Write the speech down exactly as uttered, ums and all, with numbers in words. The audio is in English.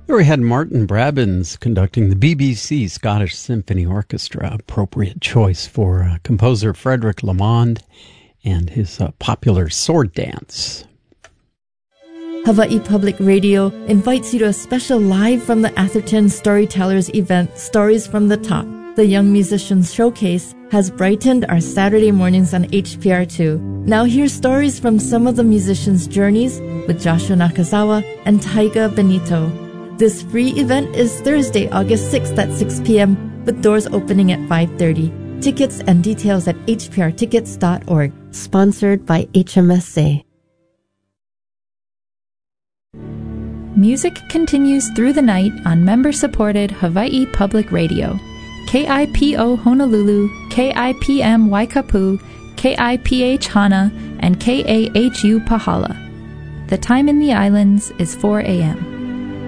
There we had Martin Brabbins conducting the B B C Scottish Symphony Orchestra, appropriate choice for uh, composer Frederick Lamond and his uh, popular sword dance. Hawaii Public Radio invites you to a special Live from the Atherton Storytellers event, Stories from the Top. The Young Musicians Showcase has brightened our Saturday mornings on H P R two. Now hear stories from some of the musicians' journeys with Joshua Nakazawa and Taiga Benito. This free event is Thursday, August sixth at six p.m. with doors opening at five thirty. Tickets and details at h p r tickets dot org. Sponsored by H M S A. Music continues through the night on member-supported Hawaii Public Radio. K I P O Honolulu, K I P M Waikapu, K I P H Hana, and K A H U Pahala. The time in the islands is four a.m.